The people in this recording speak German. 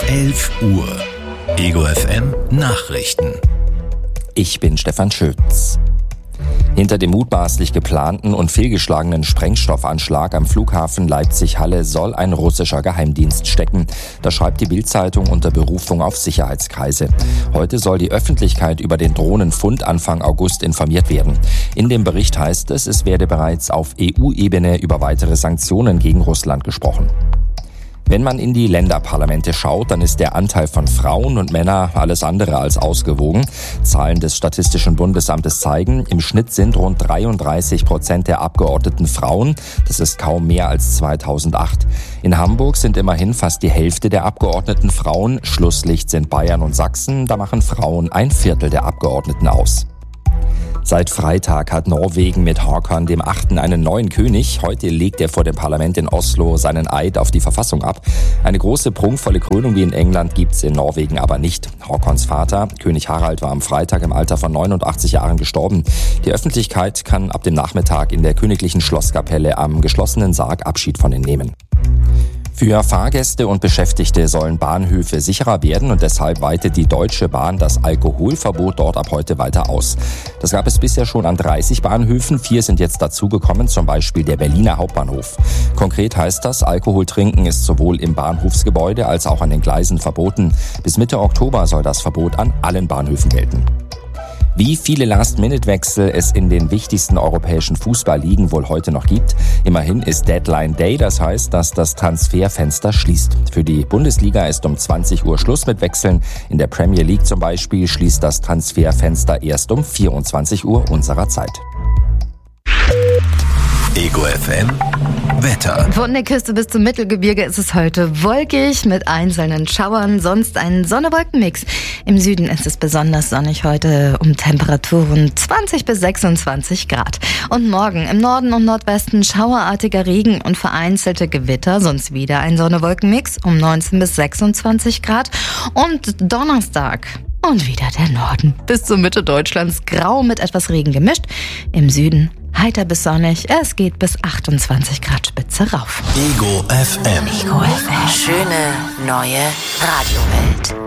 11 Uhr. Ego FM Nachrichten. Ich bin Stefan Schütz. Hinter dem mutmaßlich geplanten und fehlgeschlagenen Sprengstoffanschlag am Flughafen Leipzig-Halle soll ein russischer Geheimdienst stecken. Das schreibt die Bild-Zeitung unter Berufung auf Sicherheitskreise. Heute soll die Öffentlichkeit über den Drohnenfund Anfang August informiert werden. In dem Bericht heißt es werde bereits auf EU-Ebene über weitere Sanktionen gegen Russland gesprochen. Wenn man in die Länderparlamente schaut, dann ist der Anteil von Frauen und Männern alles andere als ausgewogen. Zahlen des Statistischen Bundesamtes zeigen, im Schnitt sind rund 33% der Abgeordneten Frauen. Das ist kaum mehr als 2008. In Hamburg sind immerhin fast die Hälfte der Abgeordneten Frauen. Schlusslicht sind Bayern und Sachsen. Da machen Frauen 1/4 der Abgeordneten aus. Seit Freitag hat Norwegen mit Håkon VIII. Einen neuen König. Heute legt er vor dem Parlament in Oslo seinen Eid auf die Verfassung ab. Eine große, prunkvolle Krönung wie in England gibt's in Norwegen aber nicht. Håkons Vater, König Harald, war am Freitag im Alter von 89 Jahren gestorben. Die Öffentlichkeit kann ab dem Nachmittag in der königlichen Schlosskapelle am geschlossenen Sarg Abschied von ihm nehmen. Für Fahrgäste und Beschäftigte sollen Bahnhöfe sicherer werden und deshalb weitet die Deutsche Bahn das Alkoholverbot dort ab heute weiter aus. Das gab es bisher schon an 30 Bahnhöfen, 4 sind jetzt dazugekommen, zum Beispiel der Berliner Hauptbahnhof. Konkret heißt das, Alkoholtrinken ist sowohl im Bahnhofsgebäude als auch an den Gleisen verboten. Bis Mitte Oktober soll das Verbot an allen Bahnhöfen gelten. Wie viele Last-Minute-Wechsel es in den wichtigsten europäischen Fußballligen wohl heute noch gibt. Immerhin ist Deadline Day, das heißt, dass das Transferfenster schließt. Für die Bundesliga ist um 20 Uhr Schluss mit Wechseln. In der Premier League zum Beispiel schließt das Transferfenster erst um 24 Uhr unserer Zeit. Ego FM Wetter. Von der Küste bis zum Mittelgebirge ist es heute wolkig mit einzelnen Schauern, sonst ein Sonne-Wolken-Mix. Im Süden ist es besonders sonnig heute um Temperaturen 20 bis 26 Grad. Und morgen im Norden und Nordwesten schauerartiger Regen und vereinzelte Gewitter, sonst wieder ein Sonne-Wolken-Mix um 19 bis 26 Grad. Und Donnerstag und wieder der Norden. Bis zur Mitte Deutschlands grau mit etwas Regen gemischt. Im Süden heiter bis sonnig. Es geht bis 28 Grad Spitze rauf. Ego FM. Ego FM. Schöne neue Radiowelt.